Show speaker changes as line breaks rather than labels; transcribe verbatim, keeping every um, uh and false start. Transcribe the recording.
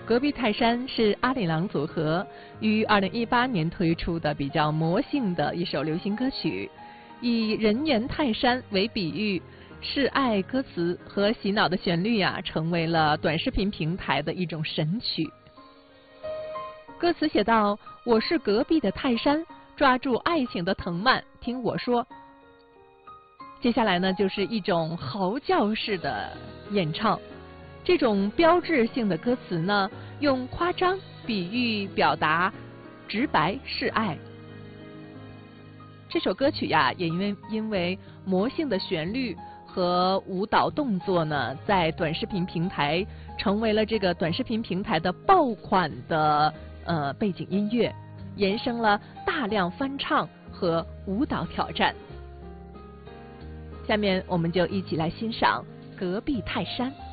隔壁泰山是阿里郎组合于二零一八年推出的比较魔性的一首流行歌曲，以人猿泰山为比喻，示爱歌词和洗脑的旋律啊，成为了短视频平台的一种神曲。歌词写道：我是隔壁的泰山，抓住爱情的藤蔓，听我说。接下来呢，就是一种嚎叫式的演唱。这种标志性的歌词呢，用夸张、比喻表达直白示爱。这首歌曲呀，也因为因为魔性的旋律和舞蹈动作呢，在短视频平台成为了这个短视频平台的爆款的呃背景音乐，延伸了大量翻唱和舞蹈挑战。下面我们就一起来欣赏《隔壁泰山》。